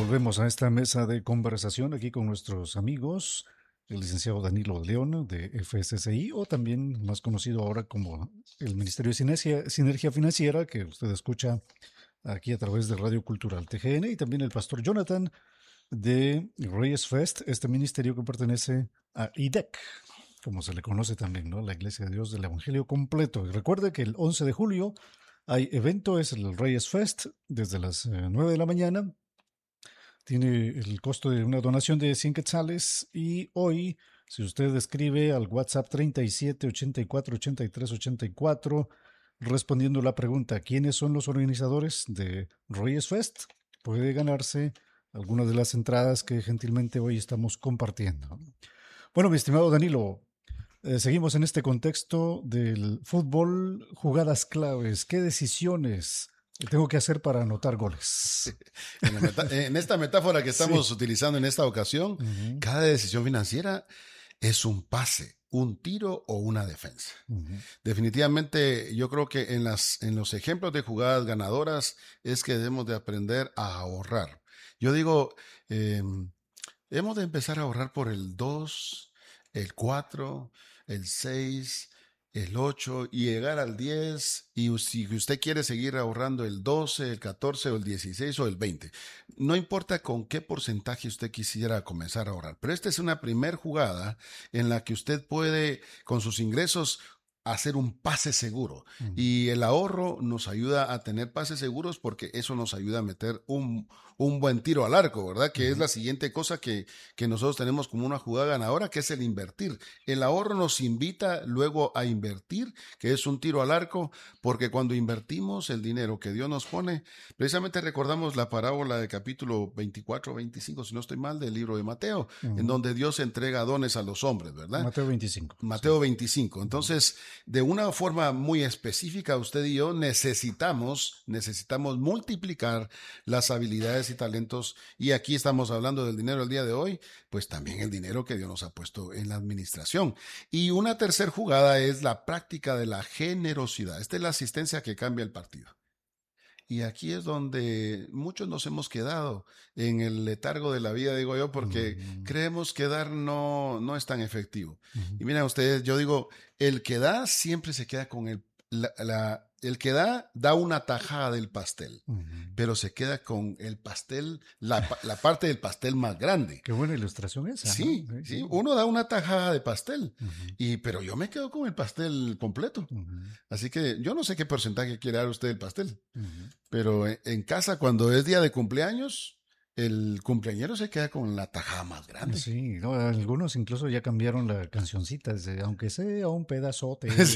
Volvemos a esta mesa de conversación aquí con nuestros amigos, el licenciado Danilo León de FSCI, o también más conocido ahora como el Ministerio de Sinergia Financiera, que usted escucha aquí a través de Radio Cultural TGN, y también el pastor Jonathan de Reyes Fest, este ministerio que pertenece a IDEC, como se le conoce también, ¿no? La Iglesia de Dios del Evangelio Completo. Y recuerde que el 11 de julio hay evento, es el Reyes Fest, desde las 9 de la mañana. Tiene el costo de una donación de 100 quetzales y hoy, si usted escribe al WhatsApp 37 84 83 84, respondiendo la pregunta ¿quiénes son los organizadores de Reyes Fest?, puede ganarse algunas de las entradas que gentilmente hoy estamos compartiendo. Bueno, mi estimado Danilo, seguimos en este contexto del fútbol, jugadas claves, ¿qué decisiones tengo que hacer para anotar goles? En esta metáfora que estamos utilizando en esta ocasión, cada decisión financiera es un pase, un tiro o una defensa. Definitivamente yo creo que en los ejemplos de jugadas ganadoras es que debemos de aprender a ahorrar. Yo digo, hemos de empezar a ahorrar por el 2, el 4, el 6, el 8 y llegar al 10, y si usted quiere seguir ahorrando el 12, el 14 o el 16 o el 20. No importa con qué porcentaje usted quisiera comenzar a ahorrar, pero esta es una primer jugada en la que usted puede, con sus ingresos, hacer un pase seguro. Y el ahorro nos ayuda a tener pases seguros porque eso nos ayuda a meter un buen tiro al arco, ¿verdad? Que es la siguiente cosa que nosotros tenemos como una jugada ganadora, que es el invertir. El ahorro nos invita luego a invertir, que es un tiro al arco, porque cuando invertimos el dinero que Dios nos pone, precisamente recordamos la parábola de capítulo 24, 25, si no estoy mal, del libro de Mateo, en donde Dios entrega dones a los hombres, ¿verdad? Mateo 25. Mateo 25. Entonces, de una forma muy específica, usted y yo necesitamos multiplicar las habilidades y talentos, y aquí estamos hablando del dinero el día de hoy, pues también el dinero que Dios nos ha puesto en la administración. Y una tercera jugada es la práctica de la generosidad. Esta es la asistencia que cambia el partido. Y aquí es donde muchos nos hemos quedado en el letargo de la vida, digo yo, porque creemos que dar no es tan efectivo. Y miren ustedes, yo digo, el que da siempre se queda con el que da una tajada del pastel, pero se queda con el pastel, la parte del pastel más grande. Qué buena ilustración esa. Sí, ¿no? sí, uno da una tajada de pastel, pero yo me quedo con el pastel completo. Así que yo no sé qué porcentaje quiere dar usted del pastel, pero en casa, cuando es día de cumpleaños, el cumpleañero se queda con la tajada más grande. Sí, no, algunos incluso ya cambiaron la cancioncita, aunque sea un pedazote. Sí.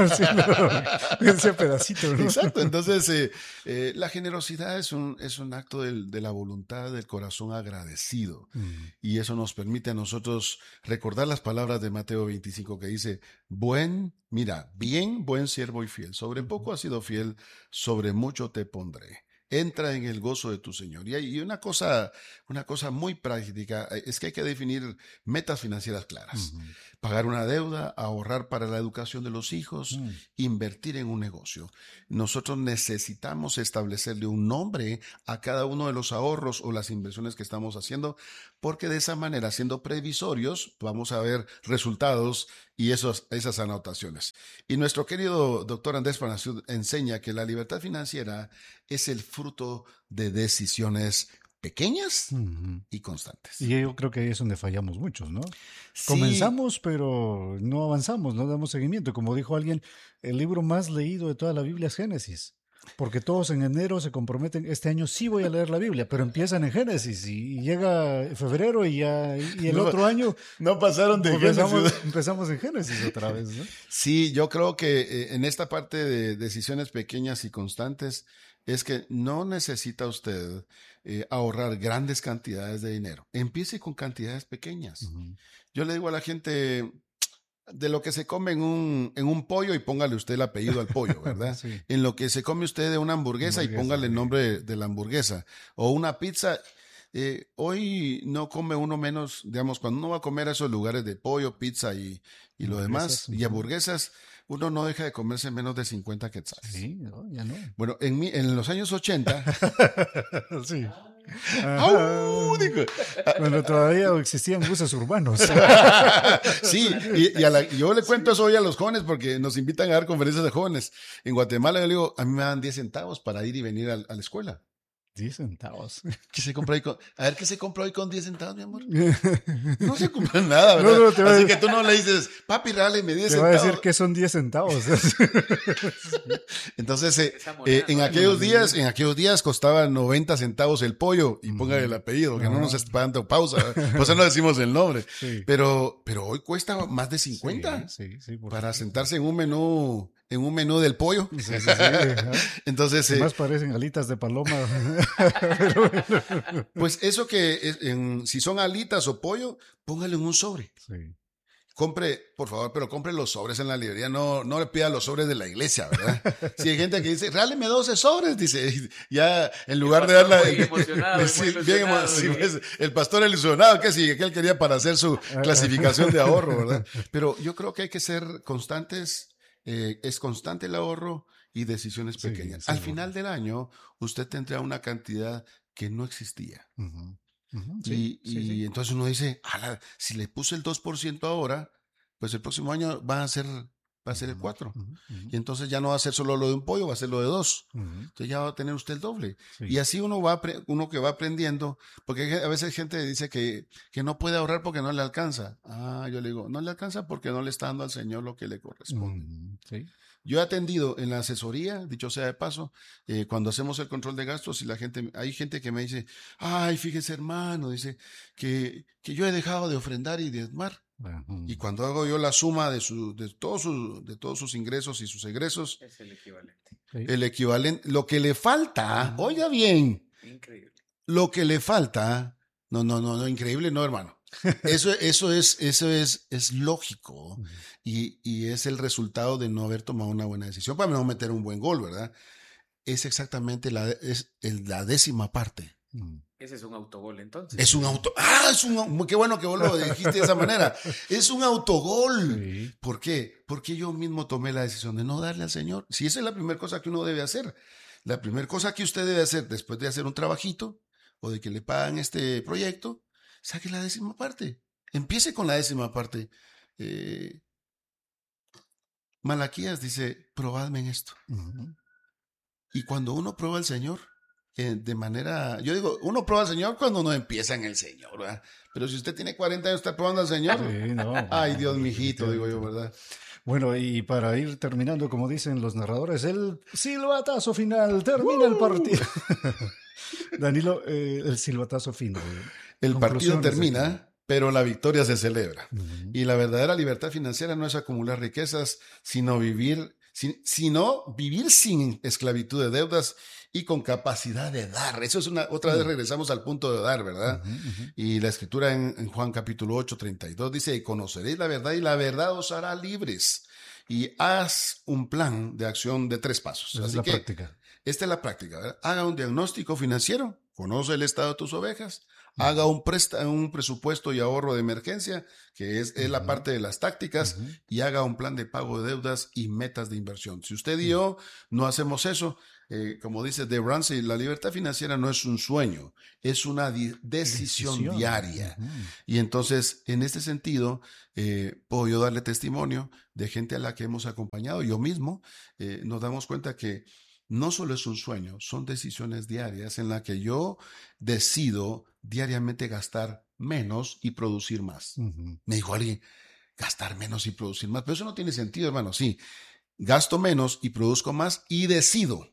Ese pedacito, ¿no? Exacto, entonces la generosidad es un acto de la voluntad, del corazón agradecido. Y eso nos permite a nosotros recordar las palabras de Mateo 25 que dice, buen siervo y fiel. Sobre poco has sido fiel, sobre mucho te pondré. Entra en el gozo de tu Señor. Y una cosa muy práctica es que hay que definir metas financieras claras. Pagar una deuda, ahorrar para la educación de los hijos, invertir en un negocio. Nosotros necesitamos establecerle un nombre a cada uno de los ahorros o las inversiones que estamos haciendo, porque de esa manera, siendo previsorios, vamos a ver resultados y esas anotaciones. Y nuestro querido doctor Andrés Panaciud enseña que la libertad financiera es el fruto de decisiones pequeñas y constantes. Y yo creo que ahí es donde fallamos muchos, ¿no? Sí. Comenzamos, pero no avanzamos, no damos seguimiento. Como dijo alguien, el libro más leído de toda la Biblia es Génesis. Porque todos en enero se comprometen, este año sí voy a leer la Biblia, pero empiezan en Génesis y llega febrero y el otro año no pasaron de Génesis. Empezamos en Génesis otra vez, ¿no? Sí, yo creo que en esta parte de decisiones pequeñas y constantes es que no necesita usted ahorrar grandes cantidades de dinero. Empiece con cantidades pequeñas. Yo le digo a la gente, de lo que se come en un pollo, y póngale usted el apellido al pollo, ¿verdad? Sí. En lo que se come usted de una hamburguesa y póngale el nombre de la hamburguesa. O una pizza. Hoy no come uno menos, digamos, cuando uno va a comer a esos lugares de pollo, pizza y lo demás, y hamburguesas, uno no deja de comerse menos de 50 quetzales. Sí, no, ya no. Bueno, en los años 80, Sí. ¡Au! Dijo. Cuando todavía existían buses urbanos. Sí, y yo le cuento eso hoy a los jóvenes porque nos invitan a dar conferencias de jóvenes. En Guatemala yo le digo, a mí me dan 10 centavos para ir y venir a la escuela. 10 centavos. ¿Qué se compra hoy a ver, ¿qué se compra hoy con 10 centavos, mi amor? No se compra nada, ¿verdad? No, así que tú no le dices, papi, regáleme 10 centavos. Te va a decir que son 10 centavos. Entonces, en aquellos días costaba 90 centavos el pollo, y ponga el apellido, que no nos está dando pausa, por eso no decimos el nombre. Sí. Pero hoy cuesta más de 50 sí, para sentarse en un menú del pollo. Sí. Entonces, más parecen alitas de paloma. Pues eso si son alitas o pollo, póngale en un sobre. Sí. Compre, por favor, pero compre los sobres en la librería, no le pida los sobres de la iglesia, ¿verdad? Si hay gente que dice, regáleme 12 sobres, dice, ya en lugar de darla... Muy emocionado, el pastor ilusionado, que sí, que él quería para hacer su clasificación de ahorro, ¿verdad? Pero yo creo que hay que ser constantes, es constante el ahorro y decisiones pequeñas. Al final del año, usted tendrá una cantidad que no existía. Uh-huh. Y entonces uno dice, si le puse el 2% ahora, pues el próximo año va a ser el 4%. Uh-huh. Y entonces ya no va a ser solo lo de un pollo, va a ser lo de 2. Uh-huh. Entonces ya va a tener usted el doble. Sí. Y así uno que va aprendiendo, porque a veces gente dice que no puede ahorrar porque no le alcanza. Yo le digo, no le alcanza porque no le está dando al Señor lo que le corresponde. Uh-huh. Sí. Yo he atendido en la asesoría, dicho sea de paso, cuando hacemos el control de gastos y hay gente que me dice, fíjese hermano, dice que yo he dejado de ofrendar y diezmar. Uh-huh. Y cuando hago yo la suma de todos sus ingresos y sus egresos, es el equivalente. ¿Sí? El equivalente, lo que le falta, oiga bien, increíble. Lo que le falta, no, increíble, no, hermano. Eso es lógico. Uh-huh. Y es el resultado de no haber tomado una buena decisión para no meter un buen gol, ¿verdad? Es exactamente la 10ª parte. Uh-huh. Ese es un autogol, entonces. Es un qué bueno que vos lo dijiste de esa manera. Es un autogol. Sí. ¿Por qué? Porque yo mismo tomé la decisión de no darle al Señor. Si esa es la primera cosa que uno debe hacer. La primera cosa que usted debe hacer después de hacer un trabajito o de que le pagan este proyecto, saque la 10ª parte. Empiece con la 10ª parte. Malaquías dice, probadme en esto. Uh-huh. Y cuando uno prueba al Señor, yo digo, uno prueba al Señor cuando uno empieza en el Señor, ¿verdad? Pero si usted tiene 40 años, está probando al Señor. Sí, no, ay, Dios mijito, digo yo, ¿verdad? Bueno, y para ir terminando, como dicen los narradores, el silbatazo final, termina el partido. Danilo, el silbatazo final. El partido termina, pero la victoria se celebra. Uh-huh. Y la verdadera libertad financiera no es acumular riquezas, sino vivir sin esclavitud de deudas y con capacidad de dar. Eso es otra vez regresamos al punto de dar, ¿verdad? Uh-huh, uh-huh. Y la escritura en Juan capítulo 8, 32 dice, y conoceréis la verdad y la verdad os hará libres. Y haz un plan de acción de 3 pasos. Esa es la práctica. Esta es la práctica, ¿verdad? Haga un diagnóstico financiero, conoce el estado de tus ovejas, haga un presupuesto y ahorro de emergencia, que es la parte de las tácticas, y haga un plan de pago de deudas y metas de inversión. Si usted y yo no hacemos eso, como dice Dave Ramsey, la libertad financiera no es un sueño, es una decisión diaria. Y entonces, en este sentido, puedo yo darle testimonio de gente a la que hemos acompañado. Yo mismo nos damos cuenta que no solo es un sueño, son decisiones diarias en las que yo decido diariamente gastar menos y producir más. Uh-huh. Me dijo alguien, gastar menos y producir más, pero eso no tiene sentido, hermano. Sí, gasto menos y produzco más y decido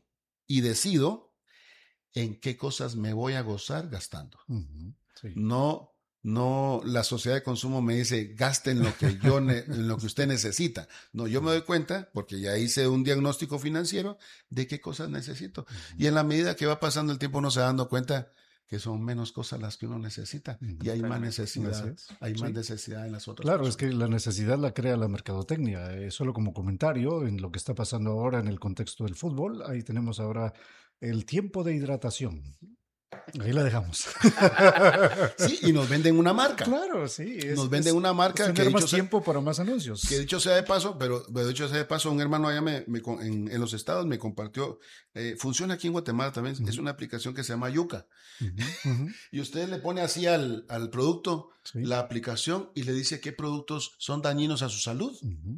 en qué cosas me voy a gozar gastando. Uh-huh. Sí. No, la sociedad de consumo me dice, gaste en lo que en lo que usted necesita. No, yo me doy cuenta, porque ya hice un diagnóstico financiero, de qué cosas necesito. Uh-huh. Y en la medida que va pasando el tiempo, uno se va dando cuenta que son menos cosas las que uno necesita. Uh-huh. Y hay más necesidad. Hay más necesidad en las otras Claro, cosas. Es que la necesidad la crea la mercadotecnia. Solo como comentario en lo que está pasando ahora en el contexto del fútbol, ahí tenemos ahora el tiempo de hidratación. Ahí la dejamos. Sí, y nos venden una marca. Claro, sí. Nos venden una marca es tener más tiempo para más anuncios. Que dicho sea de paso, pero dicho sea de paso, un hermano allá en los estados me compartió, funciona aquí en Guatemala también, es una aplicación que se llama Yuca. Y usted le pone así al producto la aplicación y le dice qué productos son dañinos a su salud.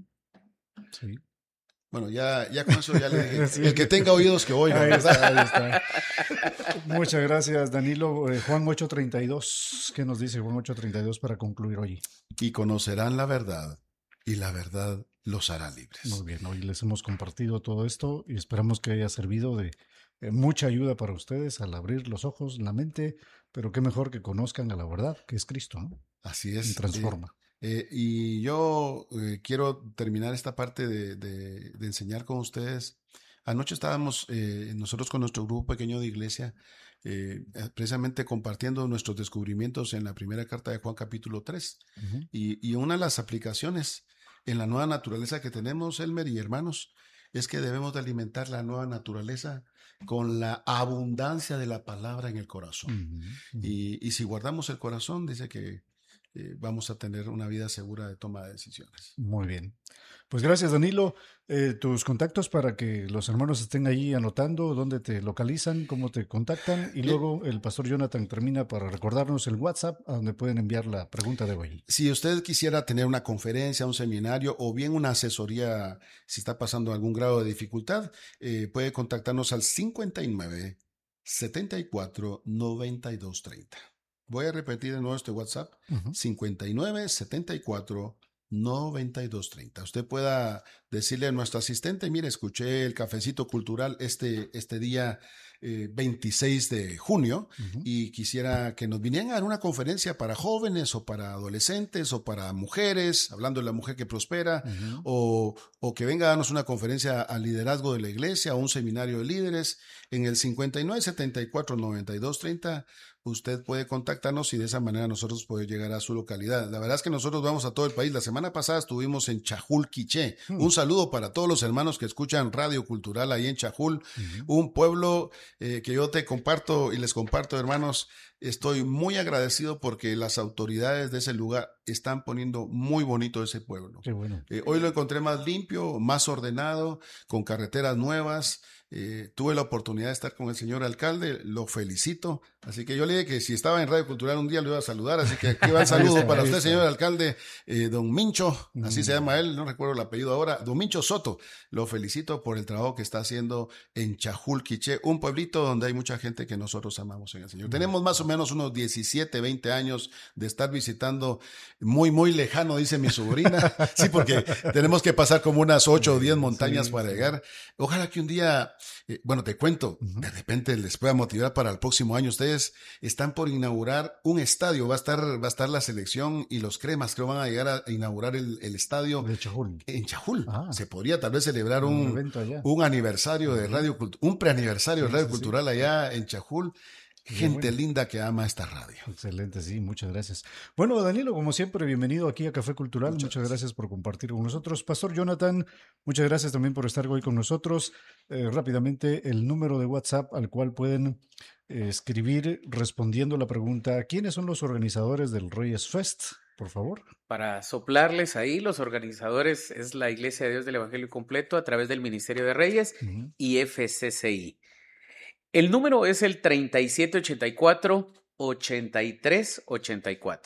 Sí. Bueno, ya con eso ya le dije. Sí. El que tenga oídos que oiga. Ahí está. Muchas gracias, Danilo. Juan 8:32. ¿Qué nos dice Juan 8:32 para concluir hoy? Y conocerán la verdad, y la verdad los hará libres. Muy bien, hoy les hemos compartido todo esto y esperamos que haya servido de mucha ayuda para ustedes al abrir los ojos, la mente, pero qué mejor que conozcan a la verdad, que es Cristo, ¿no? Así es. Y transforma. Y yo quiero terminar esta parte de enseñar con ustedes. Anoche estábamos nosotros con nuestro grupo pequeño de iglesia precisamente compartiendo nuestros descubrimientos en la primera carta de Juan capítulo 3. Y una de las aplicaciones en la nueva naturaleza que tenemos, Elmer y hermanos, es que debemos de alimentar la nueva naturaleza con la abundancia de la palabra en el corazón. Y si guardamos el corazón, dice que vamos a tener una vida segura de toma de decisiones. Muy bien. Pues gracias, Danilo. Tus contactos para que los hermanos estén ahí anotando dónde te localizan, cómo te contactan. Y luego el pastor Jonathan termina para recordarnos el WhatsApp a donde pueden enviar la pregunta de hoy. Si usted quisiera tener una conferencia, un seminario o bien una asesoría, si está pasando algún grado de dificultad, puede contactarnos al 59 74 92 30. Voy a repetir de nuevo este WhatsApp, 59 74 92 30. Usted pueda decirle a nuestro asistente, mire, escuché el cafecito cultural este día 26 de junio y quisiera que nos vinieran a dar una conferencia para jóvenes o para adolescentes o para mujeres, hablando de la mujer que prospera, o que venga a darnos una conferencia al liderazgo de la iglesia o un seminario de líderes. En el 59 74 92 30 usted puede contactarnos y de esa manera nosotros podemos llegar a su localidad. La verdad es que nosotros vamos a todo el país. La semana pasada estuvimos en Chajul, Quiché. Un saludo para todos los hermanos que escuchan Radio Cultural ahí en Chajul, un pueblo que yo te comparto y les comparto, hermanos. Estoy muy agradecido porque las autoridades de ese lugar están poniendo muy bonito ese pueblo. Qué bueno. Hoy lo encontré más limpio, más ordenado, con carreteras nuevas. Tuve la oportunidad de estar con el señor alcalde, lo felicito. Así que yo le dije que si estaba en Radio Cultural un día lo iba a saludar. Así que aquí va el saludo para usted, señor alcalde, don Mincho, así se llama él, no recuerdo el apellido ahora, don Mincho Soto. Lo felicito por el trabajo que está haciendo en Chajul, Quiché, un pueblito donde hay mucha gente que nosotros amamos en el Señor. Tenemos más o menos unos 17, 20 años de estar visitando, muy, muy lejano, dice mi sobrina. Sí, porque tenemos que pasar como unas 8 o 10 montañas para llegar. Ojalá que un día, bueno, te cuento, de repente les pueda motivar para el próximo año. Ustedes están por inaugurar un estadio, va a estar la selección y los cremas, creo van a llegar a inaugurar el estadio de Chajul. En Chajul. Se podría tal vez celebrar un aniversario de Radio Cultural, un preaniversario de Radio Cultural allá en Chajul. Gente linda que ama esta radio. Excelente, sí, muchas gracias. Bueno, Danilo, como siempre, bienvenido aquí a Café Cultural. Muchas gracias por compartir con nosotros. Pastor Jonathan, muchas gracias también por estar hoy con nosotros. Rápidamente, el número de WhatsApp al cual pueden escribir respondiendo la pregunta, ¿quiénes son los organizadores del Reyes Fest? Por favor. Para soplarles ahí, los organizadores es la Iglesia de Dios del Evangelio Completo a través del Ministerio de Reyes y FCCI. El número es el 3784-8384.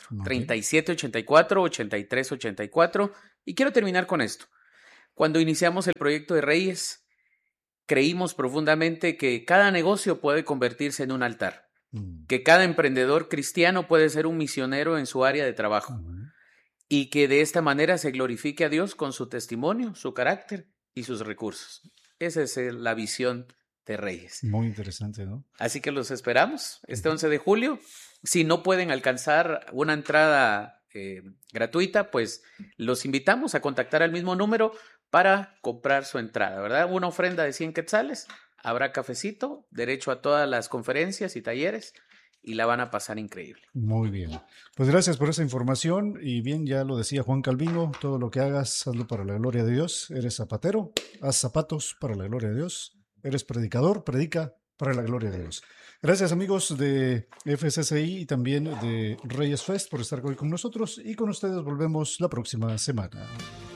3784-8384. Y quiero terminar con esto. Cuando iniciamos el proyecto de Reyes, creímos profundamente que cada negocio puede convertirse en un altar. Que cada emprendedor cristiano puede ser un misionero en su área de trabajo. Y que de esta manera se glorifique a Dios con su testimonio, su carácter y sus recursos. Esa es la visión de Reyes. Muy interesante, ¿no? Así que los esperamos este 11 de julio. Si no pueden alcanzar una entrada gratuita, pues los invitamos a contactar al mismo número para comprar su entrada, ¿verdad? Una ofrenda de 100 quetzales, habrá cafecito, derecho a todas las conferencias y talleres y la van a pasar increíble. Muy bien. Pues gracias por esa información y bien, ya lo decía Juan Calvino, todo lo que hagas, hazlo para la gloria de Dios. Eres zapatero, haz zapatos para la gloria de Dios. Eres predicador, predica para la gloria de Dios. Gracias amigos de FSSI y también de Reyes Fest por estar hoy con nosotros y con ustedes volvemos la próxima semana.